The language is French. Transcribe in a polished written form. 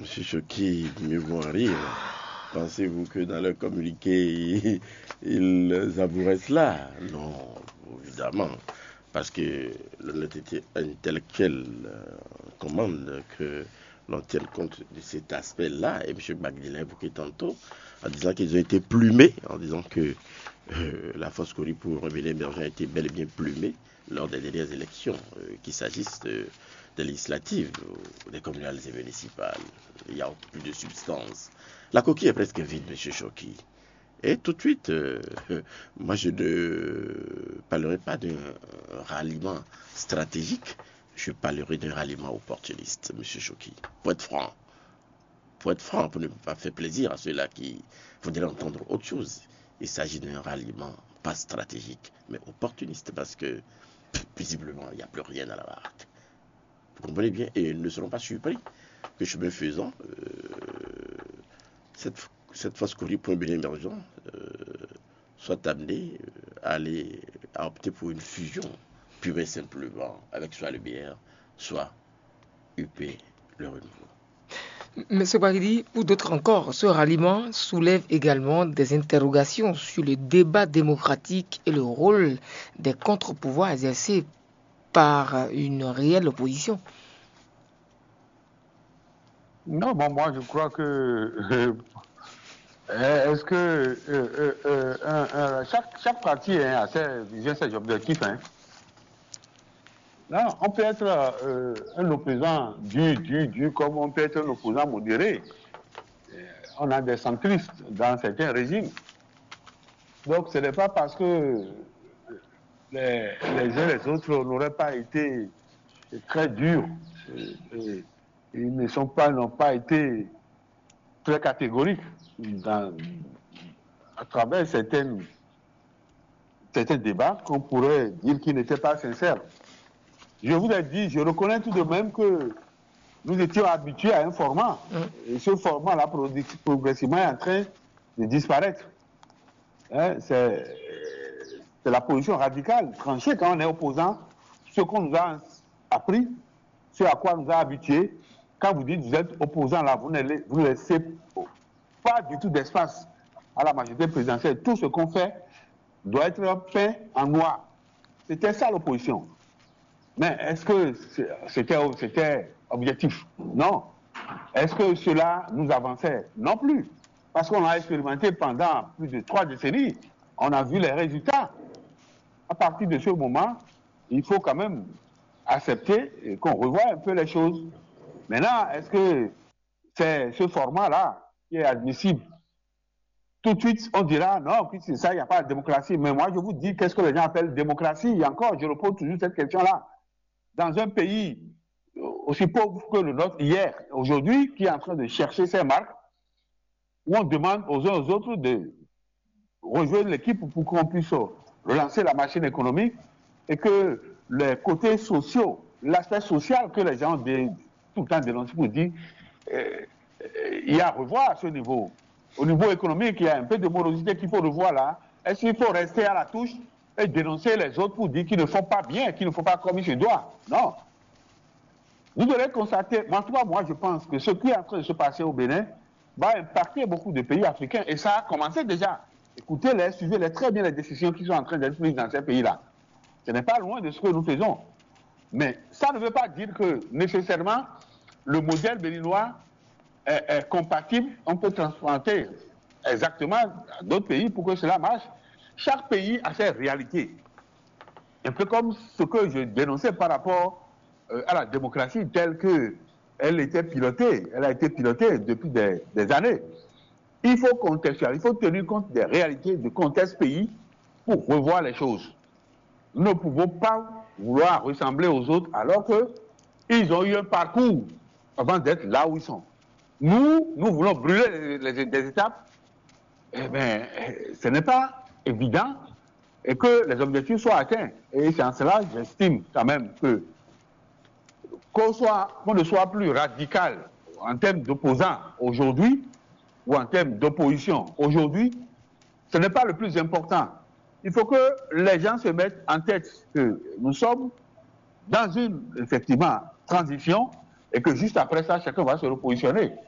Choki, mieux vaut en rire. Pensez-vous que dans leur communiqué, ils avoueraient cela? Non, évidemment. Parce que l'honnêteté intellectuelle commande que l'on tienne compte de cet aspect-là. Et M. Bagdi l'a évoqué tantôt en disant qu'ils ont été plumés, en disant que la force Kori pour Rebelle Émergent a été bel et bien plumée lors des dernières élections, qu'il s'agisse des législatives ou des communales et municipales. Il y a plus de substance. La coquille est presque vide, M. Choki. Et tout de suite, moi je ne parlerai pas d'un ralliement stratégique, je parlerai d'un ralliement opportuniste, M. Choki. Pour être franc, pour ne pas faire plaisir à ceux-là qui voudraient entendre autre chose. Il s'agit d'un ralliement pas stratégique, mais opportuniste, parce que visiblement, il n'y a plus rien à la marque. Vous comprenez bien, et ils ne seront pas surpris que chemin faisant, cette force Kori pour un émergent soit amenée à opter pour une fusion, pure et simplement, avec soit le BR, soit UP, le renouveau. Monsieur Bagdi, ou d'autres encore, ce ralliement soulève également des interrogations sur le débat démocratique et le rôle des contre-pouvoirs exercés par une réelle opposition. Non, bon, moi je crois que est-ce que chaque parti a ses objectifs. Hein. Non, on peut être un opposant dur, comme on peut être un opposant modéré. On a des centristes dans certains régimes. Donc ce n'est pas parce que les uns et les autres n'auraient pas été très durs. Ils n'ont pas été très catégoriques à travers certains débats qu'on pourrait dire qu'ils n'étaient pas sincères. Je vous ai dit, je reconnais tout de même que nous étions habitués à un format. Et ce format-là, progressivement, est en train de disparaître. Hein, c'est la position radicale, tranchée quand on est opposant. Ce qu'on nous a appris, ce à quoi on nous a habitués. Quand vous dites que vous êtes opposant, là, vous ne laissez pas du tout d'espace à la majorité présidentielle. Tout ce qu'on fait doit être fait en noir. C'était ça l'opposition. Mais est-ce que c'était objectif? Non. Est-ce que cela nous avançait? Non plus. Parce qu'on a expérimenté pendant plus de 3 décennies. On a vu les résultats. À partir de ce moment, il faut quand même accepter qu'on revoie un peu les choses. Maintenant, est-ce que c'est ce format-là qui est admissible? Tout de suite, on dira, non, c'est ça, il n'y a pas de démocratie. Mais moi, je vous dis, qu'est-ce que les gens appellent démocratie? Et encore, je repose toujours cette question-là. Dans un pays aussi pauvre que le nôtre hier, aujourd'hui, qui est en train de chercher ses marques, où on demande aux uns aux autres de rejoindre l'équipe pour qu'on puisse relancer la machine économique et que les côtés sociaux, l'aspect social que les gens ont tout le temps dénoncé pour dire il y a à revoir à ce niveau. Au niveau économique, il y a un peu de morosité qu'il faut revoir là. Est-ce qu'il faut rester à la touche et dénoncer les autres pour dire qu'ils ne font pas bien, qu'ils ne font pas comme il se doit? Non. Vous devez constater, en tout cas, moi je pense que ce qui est en train de se passer au Bénin va impacter beaucoup de pays africains et ça a commencé déjà. Écoutez-les, suivez-les très bien les décisions qui sont en train d'être prises dans ces pays-là. Ce n'est pas loin de ce que nous faisons. Mais ça ne veut pas dire que nécessairement le modèle béninois est compatible. On peut transplanter exactement à d'autres pays pour que cela marche. Chaque pays a ses réalités. Un peu comme ce que je dénonçais par rapport à la démocratie telle qu'elle était pilotée. Elle a été pilotée depuis des années. Il faut contextualiser, il faut tenir compte des réalités du contexte pays pour revoir les choses. Nous ne pouvons pas vouloir ressembler aux autres alors qu'ils ont eu un parcours avant d'être là où ils sont. Nous voulons brûler des étapes. Eh bien, ce n'est pas évident et que les objectifs soient atteints. Et c'est en cela, j'estime quand même qu'on ne soit plus radical en termes d'opposants aujourd'hui ou en termes d'opposition aujourd'hui, ce n'est pas le plus important. Il faut que les gens se mettent en tête que nous sommes dans une, effectivement, transition et que juste après ça, chacun va se repositionner.